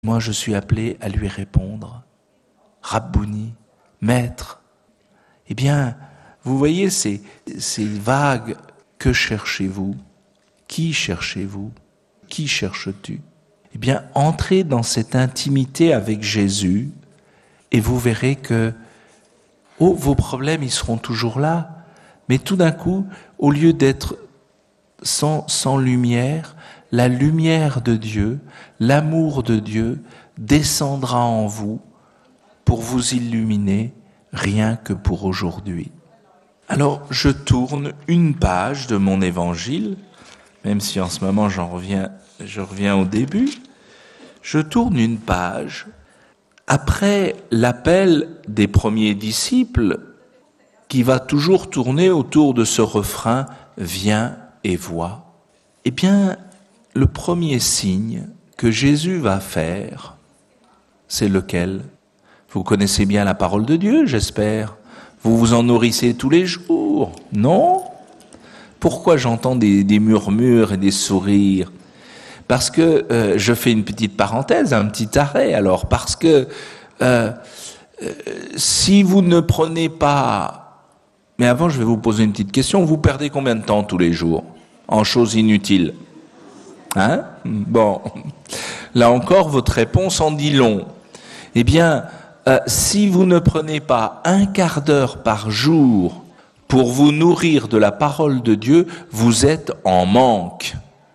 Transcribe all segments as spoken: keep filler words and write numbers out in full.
Moi, je suis appelé à lui répondre. Rabbouni, maître. Eh bien, vous voyez ces, ces vagues. Que cherchez-vous? Qui cherchez-vous? Qui cherches-tu? Eh bien, entrez dans cette intimité avec Jésus et vous verrez que oh, vos problèmes, ils seront toujours là. Mais tout d'un coup, au lieu d'être sans, sans lumière, la lumière de Dieu, l'amour de Dieu descendra en vous pour vous illuminer rien que pour aujourd'hui. Alors, je tourne une page de mon évangile, même si en ce moment j'en reviens, je reviens au début. Je tourne une page. Après l'appel des premiers disciples, qui va toujours tourner autour de ce refrain « Viens et vois », eh bien, le premier signe que Jésus va faire, c'est lequel? Vous connaissez bien la parole de Dieu, j'espère. Vous vous en nourrissez tous les jours, non? Pourquoi j'entends des, des murmures et des sourires? Parce que, euh, je fais une petite parenthèse, un petit arrêt, alors, parce que euh, euh, si vous ne prenez pas... Mais avant, je vais vous poser une petite question. Vous perdez combien de temps tous les jours en choses inutiles? Hein? Bon, là encore, votre réponse en dit long. Eh bien, euh, si vous ne prenez pas un quart d'heure par jour pour vous nourrir de la parole de Dieu, vous êtes en manque.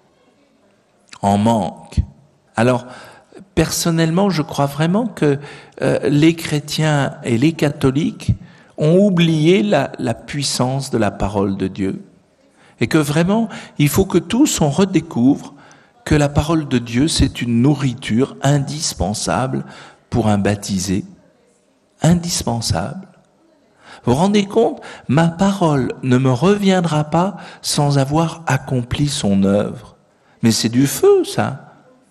En manque. Alors, personnellement, je crois vraiment que euh, les chrétiens et les catholiques ont oublié la, la puissance de la parole de Dieu. Et que vraiment, il faut que tous on redécouvre que la parole de Dieu, c'est une nourriture indispensable pour un baptisé. Indispensable. Vous vous rendez compte? Ma parole ne me reviendra pas sans avoir accompli son œuvre. Mais c'est du feu, ça.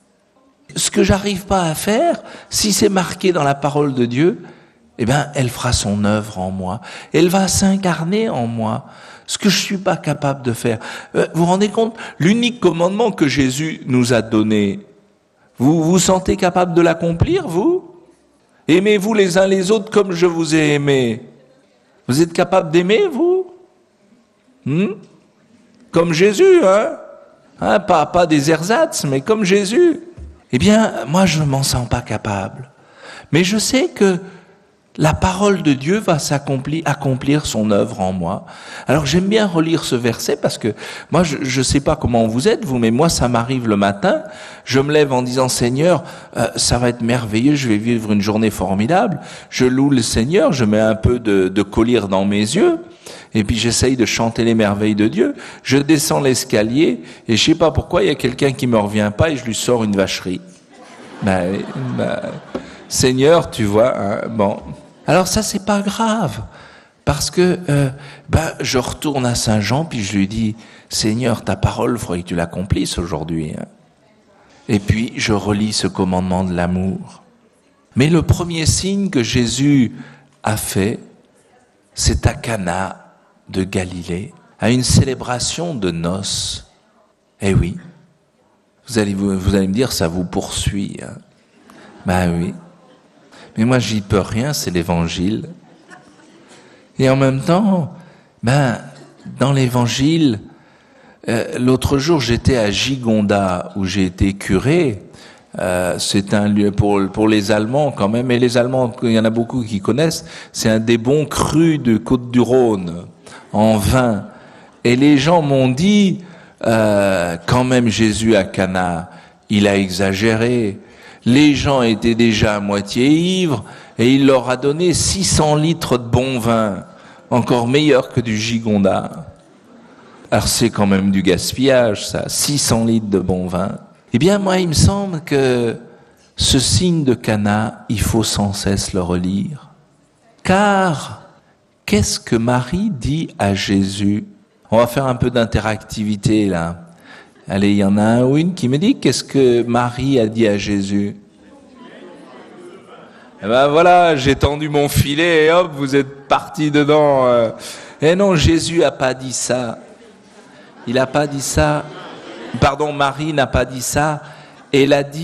Ce que j'arrive pas à faire, si c'est marqué dans la parole de Dieu, eh bien, elle fera son œuvre en moi. Elle va s'incarner en moi. Ce que je suis pas capable de faire. Euh, vous vous rendez compte? L'unique commandement que Jésus nous a donné, vous vous sentez capable de l'accomplir, vous? Aimez-vous les uns les autres comme je vous ai aimé. Vous êtes capable d'aimer, vous? hmm Comme Jésus, hein, hein pas, pas des ersatz, mais comme Jésus. Eh bien, moi, je ne m'en sens pas capable. Mais je sais que la parole de Dieu va s'accomplir, accomplir son œuvre en moi. Alors j'aime bien relire ce verset parce que moi je ne sais pas comment vous êtes vous, mais moi ça m'arrive le matin, je me lève en disant Seigneur, euh, ça va être merveilleux, je vais vivre une journée formidable, je loue le Seigneur, je mets un peu de, de collyre dans mes yeux, et puis j'essaye de chanter les merveilles de Dieu, je descends l'escalier, et je sais pas pourquoi il y a quelqu'un qui me revient pas et je lui sors une vacherie. Ben, ben, Seigneur, tu vois, hein, bon... Alors ça, c'est pas grave, parce que euh, ben, je retourne à Saint Jean, puis je lui dis, Seigneur, ta parole, il faudrait que tu l'accomplisses aujourd'hui. Hein. Et puis, je relis ce commandement de l'amour. Mais le premier signe que Jésus a fait, c'est à Cana de Galilée, à une célébration de noces. Eh oui, vous allez, vous, vous allez me dire, ça vous poursuit. Hein. Ben oui. Mais moi, j'y peux rien, c'est l'évangile. Et en même temps, ben, dans l'évangile, euh, l'autre jour, j'étais à Gigonda, où j'ai été curé. Euh, c'est un lieu pour, pour les Allemands quand même, et les Allemands, il y en a beaucoup qui connaissent, c'est un des bons crus de Côte-du-Rhône, en vin. Et les gens m'ont dit, euh, quand même Jésus à Cana, il a exagéré. Les gens étaient déjà à moitié ivres et il leur a donné six cents litres de bon vin, encore meilleur que du Gigonda. Alors c'est quand même du gaspillage, ça, six cents litres de bon vin. Eh bien, moi, il me semble que ce signe de Cana, il faut sans cesse le relire. Car, qu'est-ce que Marie dit à Jésus? On va faire un peu d'interactivité, là. Allez, il y en a un ou une qui me dit qu'est-ce que Marie a dit à Jésus. Eh ben voilà, j'ai tendu mon filet et hop, vous êtes partis dedans. Eh non, Jésus a pas dit ça. Il a pas dit ça. Pardon, Marie n'a pas dit ça. Elle a dit